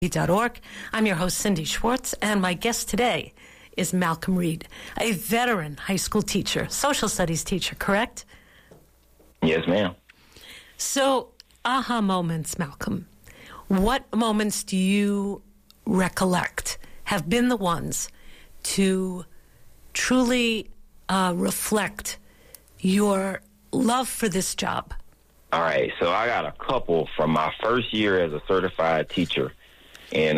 www.org. I'm your host, Cindy Schwartz, and my guest today is Malcolm Reed, a veteran high school teacher, social studies teacher, correct? Yes, ma'am. So, aha moments, Malcolm. What moments do you recollect have been the ones to truly reflect your love for this job? All right, so I got a couple from my first year as a certified teacher. In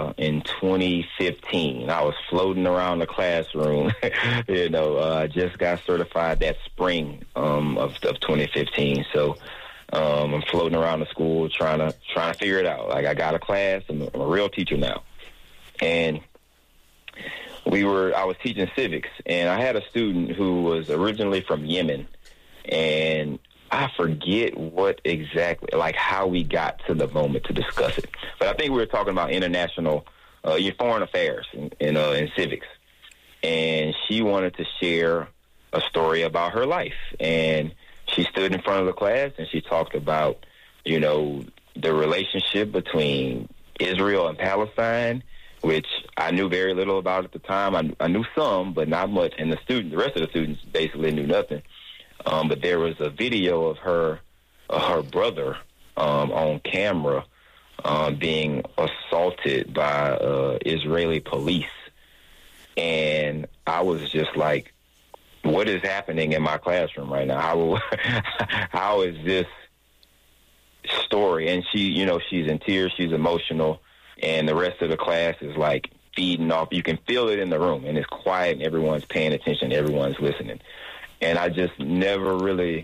2015, I was floating around the classroom. I just got certified that spring of 2015. So I'm floating around the school trying to figure it out. Like, I got a class. I'm a real teacher now, and I was teaching civics, and I had a student who was originally from Yemen, and I forget what exactly, like how we got to the moment to discuss it. But I think we were talking about international, foreign affairs in civics. And she wanted to share a story about her life. And she stood in front of the class and she talked about, the relationship between Israel and Palestine, which I knew very little about at the time. I knew some, but not much. And the rest of the students basically knew nothing. But there was a video of her brother on camera being assaulted by Israeli police. And I was just like, what is happening in my classroom right now? How is this story? And she, she's in tears, she's emotional, and the rest of the class is like feeding off. You can feel it in the room, and it's quiet, and everyone's paying attention, everyone's listening. And I just never really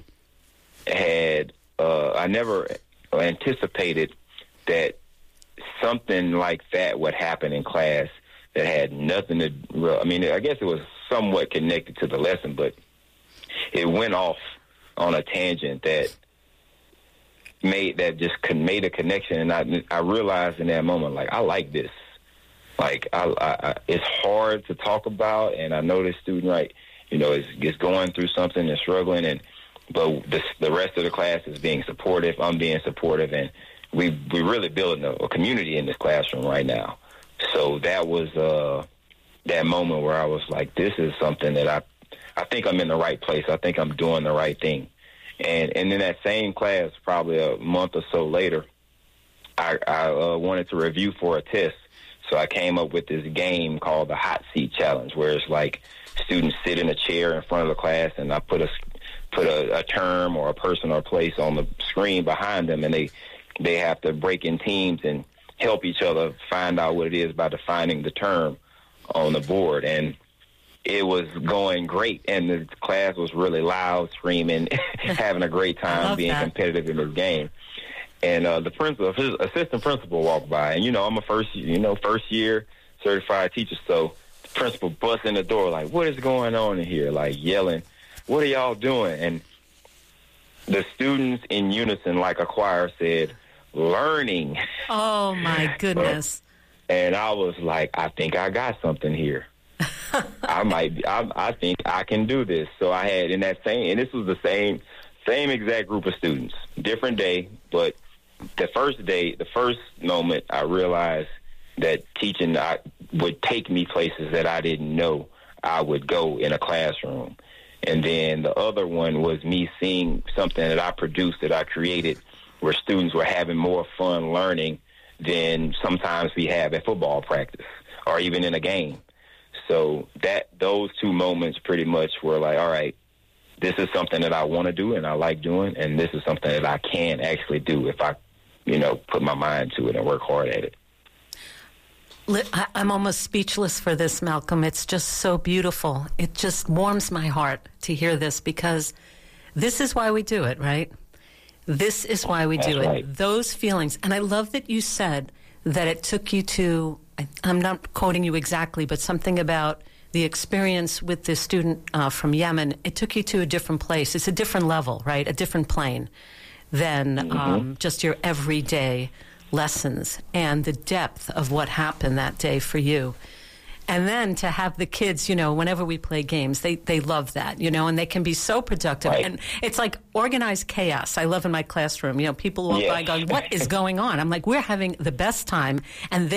I never anticipated that something like that would happen in class that had nothing to, I guess it was somewhat connected to the lesson, but it went off on a tangent that made a connection. And I realized in that moment, like, I like this. Like, it's hard to talk about, and I know this student, right, is going through something and struggling, but the rest of the class is being supportive. I'm being supportive, and we're really building a community in this classroom right now. So that was that moment where I was like, this is something that I think I'm in the right place. I think I'm doing the right thing. And in that same class, probably a month or so later, I wanted to review for a test. So I came up with this game called the Hot Seat Challenge, where it's like students sit in a chair in front of the class, and I put a term or a person or a place on the screen behind them, and they have to break in teams and help each other find out what it is by defining the term on the board. And it was going great, and the class was really loud, screaming, having a great time, being competitive in this game. And his assistant principal walked by, and I'm a first year certified teacher, so the principal busts in the door like, "What is going on in here?" Like, yelling, "What are y'all doing?" And the students in unison, like a choir, said, "Learning." Oh my goodness! And I was like, I think I got something here. I think I can do this. So I had and this was the same exact group of students, different day, but the first moment I realized that teaching would take me places that I didn't know I would go in a classroom. And then the other one was me seeing something that I produced, that I created, where students were having more fun learning than sometimes we have at football practice or even in a game. So those two moments pretty much were like, all right, this is something that I want to do and I like doing, and this is something that I can actually do if I, put my mind to it and work hard at it. I'm almost speechless for this, Malcolm. It's just so beautiful. It just warms my heart to hear this, because this is why we do it, right? This is why we do it. Right. Those feelings. And I love that you said that it took you to, I'm not quoting you exactly, but something about the experience with this student from Yemen. It took you to a different place. It's a different level, right? A different plane than just your everyday lessons, and the depth of what happened that day for you. And then to have the kids, whenever we play games, they love that, and they can be so productive. Right. And it's like organized chaos. I love in my classroom, people walk by going, what is going on? I'm like, we're having the best time. And